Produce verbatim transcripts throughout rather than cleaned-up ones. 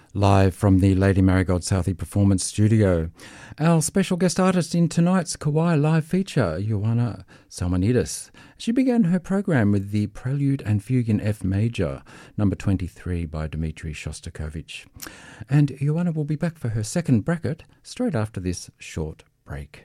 Live from the Lady Marigold Southey Performance Studio. Our special guest artist in tonight's Kauai live feature, Ioana Salmonidis. She began her program with the Prelude and Fugue in F major, number twenty-three by Dmitri Shostakovich. And Ioana will be back for her second bracket straight after this short break.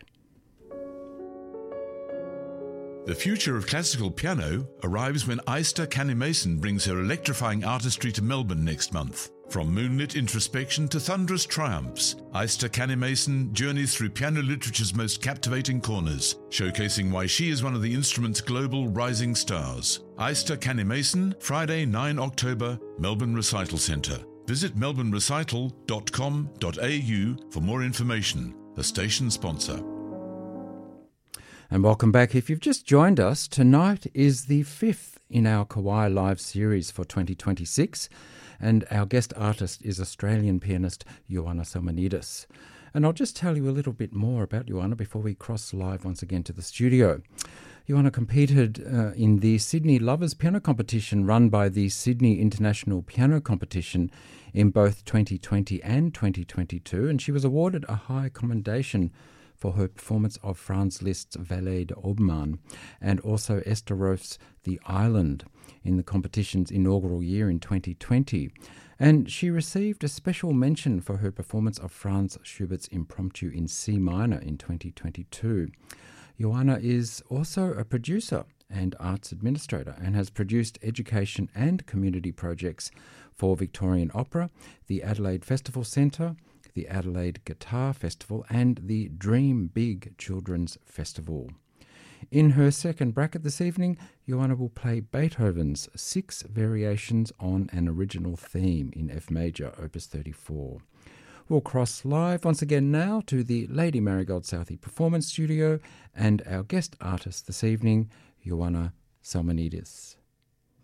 The future of classical piano arrives when Aista Canny-Mason brings her electrifying artistry to Melbourne next month. From moonlit introspection to thunderous triumphs, Aista Canny-Mason journeys through piano literature's most captivating corners, showcasing why she is one of the instrument's global rising stars. Aista Canny-Mason, Friday, the ninth of October, Melbourne Recital Centre. Visit melbourne recital dot com dot a u for more information. The station sponsor. And welcome back. If you've just joined us, tonight is the fifth in our Kauai Live series for twenty twenty-six, and our guest artist is Australian pianist Ioana Salmonidis. And I'll just tell you a little bit more about Ioana before we cross live once again to the studio. Ioana competed uh, in the Sydney Lovers Piano Competition run by the Sydney International Piano Competition in both twenty twenty and twenty twenty-two, and she was awarded a high commendation for her performance of Franz Liszt's Valet d'Aubermann and also Esther Roth's The Island in the competition's inaugural year in twenty twenty. And she received a special mention for her performance of Franz Schubert's Impromptu in C minor in twenty twenty-two. Ioana is also a producer and arts administrator and has produced education and community projects for Victorian Opera, the Adelaide Festival Centre, the Adelaide Guitar Festival and the Dream Big Children's Festival. In her second bracket this evening, Ioana will play Beethoven's Six Variations on an Original Theme in F major, opus thirty-four. We'll cross live once again now to the Lady Marigold Southey Performance Studio and our guest artist this evening, Ioana Salmonidis.